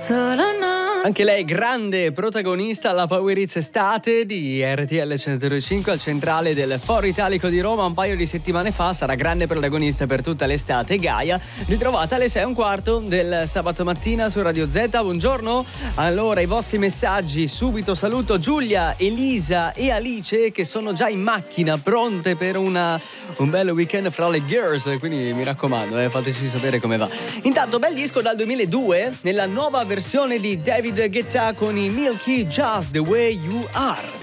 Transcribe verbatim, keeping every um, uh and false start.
Solo no. Anche lei grande protagonista alla Power Hits estate di R T L centocinque al centrale del Foro Italico di Roma un paio di settimane fa. Sarà grande protagonista per tutta l'estate. Gaia, ritrovata alle sei e un quarto del sabato mattina su Radio Z. Buongiorno. Allora, i vostri messaggi subito. Saluto Giulia, Elisa e Alice che sono già in macchina pronte per una, un bel weekend fra le girls, quindi mi raccomando, eh, fateci sapere come va. Intanto bel disco dal duemiladue nella nuova versione di David Guetta con i Milky, Just the Way You Are.